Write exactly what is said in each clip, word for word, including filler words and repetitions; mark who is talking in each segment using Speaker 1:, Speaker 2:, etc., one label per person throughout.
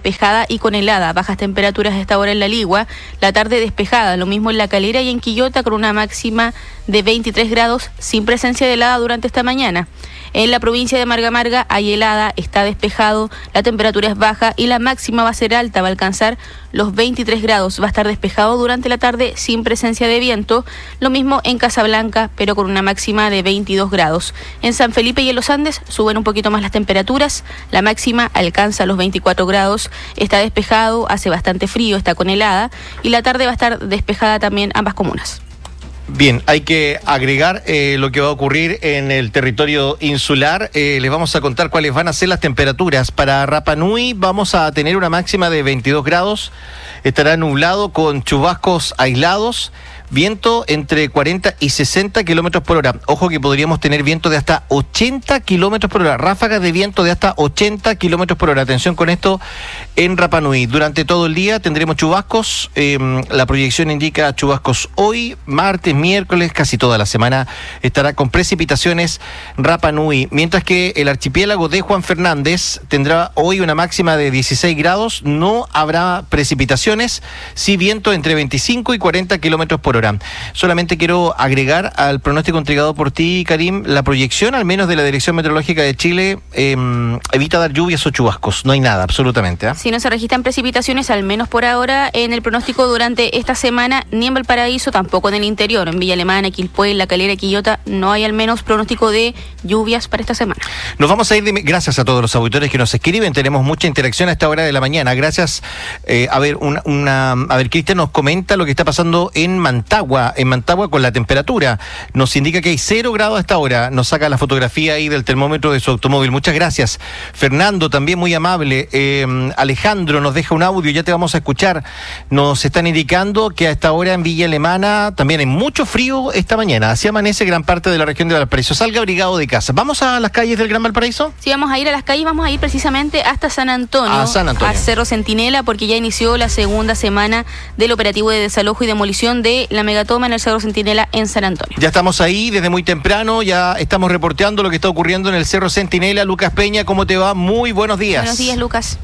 Speaker 1: despejada y con helada, bajas temperaturas a esta hora en La Ligua, la tarde despejada, lo mismo en La Calera y en Quillota con una máxima de veintitrés grados sin presencia de helada durante esta mañana. En la provincia de Marga Marga hay helada, está despejado, la temperatura es baja y la máxima va a ser alta, va a alcanzar los veintitrés grados. Va a estar despejado durante la tarde sin presencia de viento. Lo mismo en Casablanca, pero con una máxima de veintidós grados. En San Felipe y en los Andes suben un poquito más las temperaturas. La máxima alcanza los veinticuatro grados. Está despejado, hace bastante frío, está con helada. Y la tarde va a estar despejada también ambas comunas.
Speaker 2: Bien, hay que agregar eh, lo que va a ocurrir en el territorio insular. Eh, les vamos a contar cuáles van a ser las temperaturas. Para Rapa Nui vamos a tener una máxima de veintidós grados. Estará nublado con chubascos aislados. Viento entre cuarenta y sesenta kilómetros por hora. Ojo que podríamos tener viento de hasta ochenta kilómetros por hora. Ráfagas de viento de hasta ochenta kilómetros por hora. Atención con esto en Rapa Nui. Durante todo el día tendremos chubascos. Eh, la proyección indica chubascos hoy, martes, miércoles, casi toda la semana estará con precipitaciones Rapa Nui. Mientras que el archipiélago de Juan Fernández tendrá hoy una máxima de dieciséis grados. No habrá precipitaciones. Sí viento entre veinticinco y cuarenta kilómetros por hora. Solamente quiero agregar al pronóstico entregado por ti, Karim, la proyección, al menos de la Dirección Meteorológica de Chile, eh, evita dar lluvias o chubascos. No hay nada, absolutamente. ¿eh?
Speaker 1: Si no se registran precipitaciones, al menos por ahora, en el pronóstico durante esta semana, ni en Valparaíso, tampoco en el interior, en Villa Alemana, Quilpué, La Calera, Quillota, no hay al menos pronóstico de lluvias para esta semana.
Speaker 2: Nos vamos a ir, de, gracias a todos los auditores que nos escriben, tenemos mucha interacción a esta hora de la mañana. Gracias. Eh, a ver, una, una, a ver, Cristian nos comenta lo que está pasando en Mantagua. En Mantagua con la temperatura. Nos indica que hay cero grados a esta hora. Nos saca la fotografía ahí del termómetro de su automóvil. Muchas gracias. Fernando, también muy amable. Eh, Alejandro nos deja un audio, ya te vamos a escuchar. Nos están indicando que a esta hora en Villa Alemana también hay mucho frío esta mañana. Así amanece gran parte de la región de Valparaíso. Salga abrigado de casa. ¿Vamos a las calles del Gran Valparaíso?
Speaker 1: Sí, vamos a ir a las calles, vamos a ir precisamente hasta San Antonio.
Speaker 2: A San Antonio.
Speaker 1: A Cerro Centinela, porque ya inició la segunda semana del operativo de desalojo y demolición de la megatoma en el Cerro Centinela en San Antonio.
Speaker 2: Ya estamos ahí desde muy temprano, ya estamos reporteando lo que está ocurriendo en el Cerro Centinela. Lucas Peña, ¿cómo te va? Muy buenos días.
Speaker 1: Buenos días, Lucas.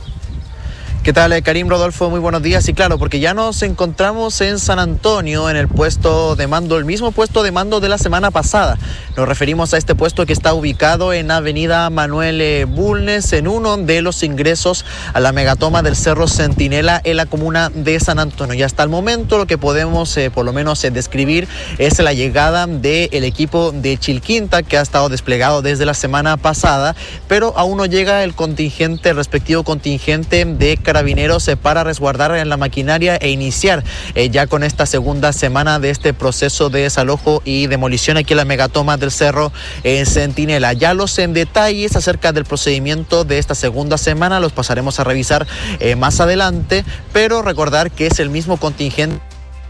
Speaker 3: ¿Qué tal, Karim, Rodolfo? Muy buenos días. Y claro, porque ya nos encontramos en San Antonio, en el puesto de mando, el mismo puesto de mando de la semana pasada. Nos referimos a este puesto que está ubicado en Avenida Manuel Bulnes, en uno de los ingresos a la megatoma del Cerro Centinela en la comuna de San Antonio. Y hasta el momento lo que podemos, eh, por lo menos, eh, describir es la llegada del equipo de Chilquinta, que ha estado desplegado desde la semana pasada, pero aún no llega el contingente, el respectivo contingente de Carabineros eh, para resguardar en la maquinaria e iniciar eh, ya con esta segunda semana de este proceso de desalojo y demolición aquí en la megatoma del Cerro eh, Centinela. Ya los en detalles acerca del procedimiento de esta segunda semana los pasaremos a revisar eh, más adelante, pero recordar que es el mismo contingente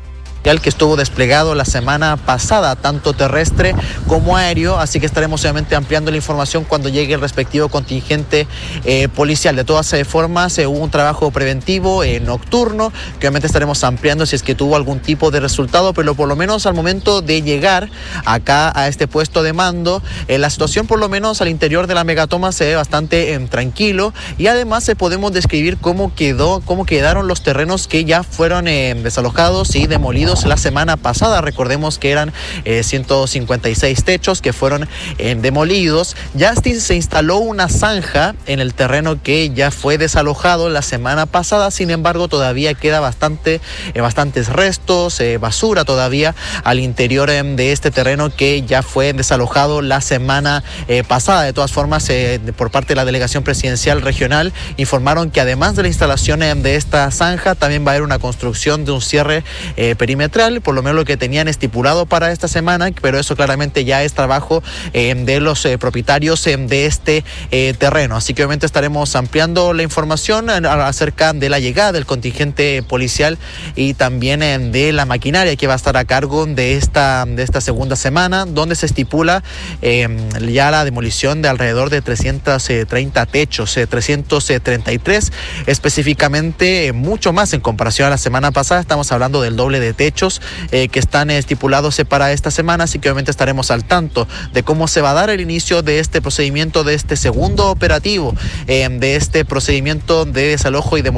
Speaker 3: que estuvo desplegado la semana pasada, tanto terrestre como aéreo, así que estaremos obviamente ampliando la información cuando llegue el respectivo contingente eh, policial. De todas formas, eh, hubo un trabajo preventivo eh, nocturno, que obviamente estaremos ampliando si es que tuvo algún tipo de resultado, pero por lo menos al momento de llegar acá a este puesto de mando, eh, la situación por lo menos al interior de la megatoma se ve bastante eh, tranquilo, y además eh, podemos describir cómo quedó, cómo quedaron los terrenos que ya fueron eh, desalojados y demolidos la semana pasada. Recordemos que eran eh, ciento cincuenta y seis techos que fueron eh, demolidos. Ya se instaló una zanja en el terreno que ya fue desalojado la semana pasada, sin embargo todavía queda bastante, eh, bastantes restos, eh, basura todavía al interior eh, de este terreno que ya fue desalojado la semana eh, pasada. De todas formas, eh, por parte de la Delegación Presidencial Regional informaron que además de la instalación eh, de esta zanja, también va a haber una construcción de un cierre eh, perimetral perimetral, por lo menos lo que tenían estipulado para esta semana, pero eso claramente ya es trabajo eh, de los eh, propietarios eh, de este eh, terreno. Así que obviamente estaremos ampliando la información acerca de la llegada del contingente policial y también eh, de la maquinaria que va a estar a cargo de esta, de esta segunda semana, donde se estipula eh, ya la demolición de alrededor de trescientos treinta techos, eh, trescientos treinta y tres específicamente, eh, mucho más en comparación a la semana pasada. Estamos hablando del doble de techos eh, que están estipulados eh, para esta semana, así que obviamente estaremos al tanto de cómo se va a dar el inicio de este procedimiento, de este segundo operativo, eh, de este procedimiento de desalojo y demolición